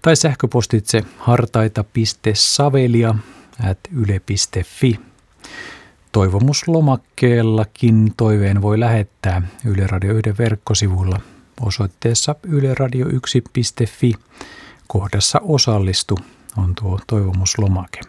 tai sähköpostitse hartaita.savelia@yle.fi. Toivomuslomakkeellakin toiveen voi lähettää Yle Radio 1 verkkosivuilla osoitteessa yleradio1.fi. Kohdassa osallistu on tuo toivomuslomake.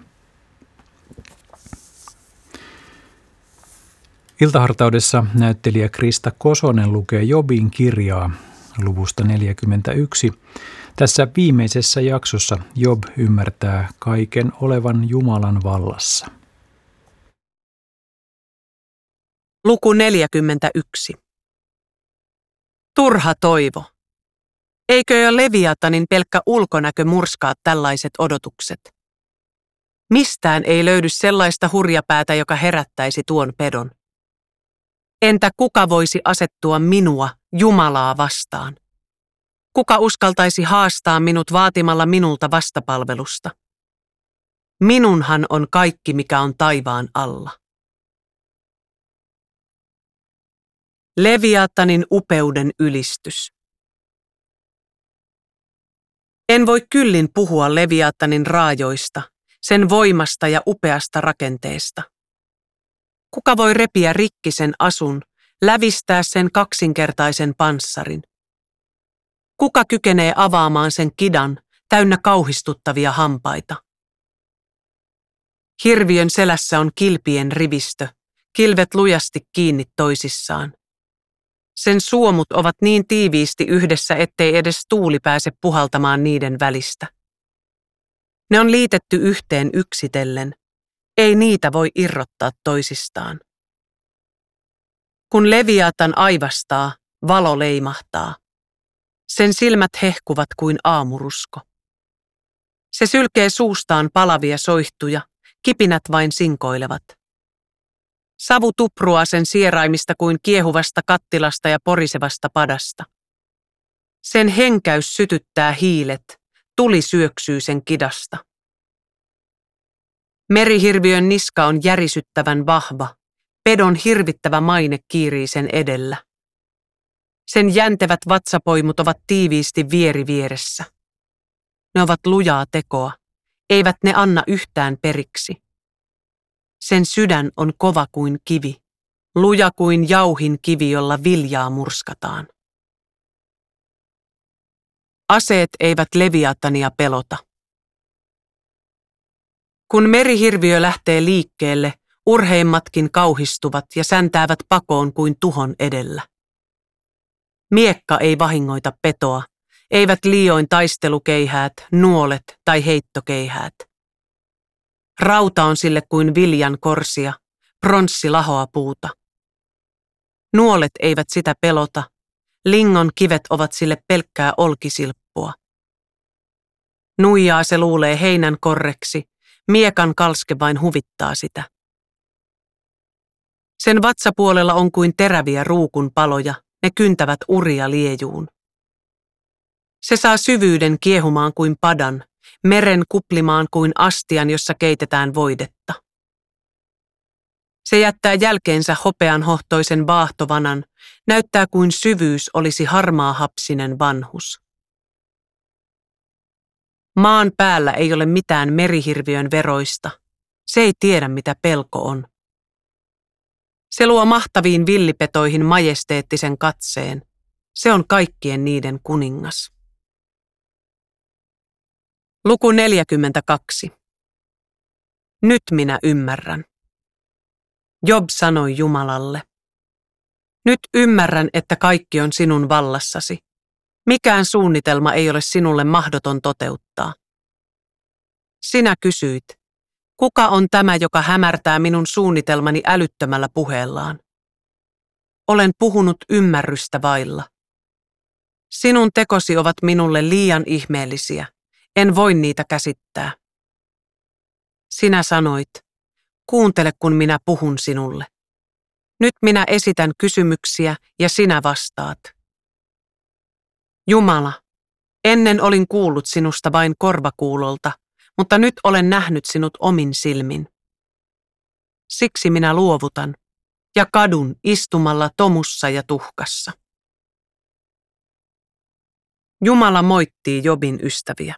Iltahartaudessa näyttelijä Krista Kosonen lukee Jobin kirjaa luvusta 41. Tässä viimeisessä jaksossa Job ymmärtää kaiken olevan Jumalan vallassa. Luku 41. Turha toivo. Eikö jo Leviatanin pelkkä ulkonäkö murskaa tällaiset odotukset? Mistään ei löydy sellaista hurjapäätä, joka herättäisi tuon pedon. Entä kuka voisi asettua minua, Jumalaa, vastaan? Kuka uskaltaisi haastaa minut vaatimalla minulta vastapalvelusta? Minunhan on kaikki, mikä on taivaan alla. Leviatanin upeuden ylistys. En voi kyllin puhua Leviatanin raajoista, sen voimasta ja upeasta rakenteesta. Kuka voi repiä rikki sen asun, lävistää sen kaksinkertaisen panssarin? Kuka kykenee avaamaan sen kidan, täynnä kauhistuttavia hampaita? Hirviön selässä on kilpien rivistö, kilvet lujasti kiinni toisissaan. Sen suomut ovat niin tiiviisti yhdessä, ettei edes tuuli pääse puhaltamaan niiden välistä. Ne on liitetty yhteen yksitellen. Ei niitä voi irrottaa toisistaan. Kun Leviatan aivastaa, valo leimahtaa. Sen silmät hehkuvat kuin aamurusko. Se sylkee suustaan palavia soihtuja, kipinät vain sinkoilevat. Savu tupruaa sen sieraimista kuin kiehuvasta kattilasta ja porisevasta padasta. Sen henkäys sytyttää hiilet, tuli syöksyy sen kidasta. Merihirviön niska on järisyttävän vahva, pedon hirvittävä maine kiirii sen edellä. Sen jäntevät vatsapoimut ovat tiiviisti vieri vieressä. Ne ovat lujaa tekoa, eivät ne anna yhtään periksi. Sen sydän on kova kuin kivi, luja kuin jauhin kivi, jolla viljaa murskataan. Aseet eivät Leviatania pelota. Kun merihirviö lähtee liikkeelle, urheimmatkin kauhistuvat ja säntäävät pakoon kuin tuhon edellä. Miekka ei vahingoita petoa, eivät liioin taistelukeihäät, nuolet tai heittokeihäät. Rauta on sille kuin viljan korsia, pronssi lahoa puuta. Nuolet eivät sitä pelota, lingon kivet ovat sille pelkkää olkisilppua. Nuijaa se luulee heinän korreksi, miekan kalske vain huvittaa sitä. Sen vatsapuolella on kuin teräviä ruukun paloja, ne kyntävät uria liejuun. Se saa syvyyden kiehumaan kuin padan, meren kuplimaan kuin astian, jossa keitetään voidetta. Se jättää jälkeensä hopeanhohtoisen vaahtovanan, näyttää kuin syvyys olisi harmaahapsinen vanhus. Maan päällä ei ole mitään merihirviön veroista. Se ei tiedä, mitä pelko on. Se luo mahtaviin villipetoihin majesteettisen katseen. Se on kaikkien niiden kuningas. Luku 42. Nyt minä ymmärrän. Job sanoi Jumalalle. Nyt ymmärrän, että kaikki on sinun vallassasi. Mikään suunnitelma ei ole sinulle mahdoton toteuttaa. Sinä kysyit, kuka on tämä, joka hämärtää minun suunnitelmani älyttömällä puheellaan? Olen puhunut ymmärrystä vailla. Sinun tekosi ovat minulle liian ihmeellisiä. En voi niitä käsittää. Sinä sanoit, kuuntele kun minä puhun sinulle. Nyt minä esitän kysymyksiä ja sinä vastaat. Jumala, ennen olin kuullut sinusta vain korvakuulolta, mutta nyt olen nähnyt sinut omin silmin. Siksi minä luovutan ja kadun istumalla tomussa ja tuhkassa. Jumala moittii Jobin ystäviä.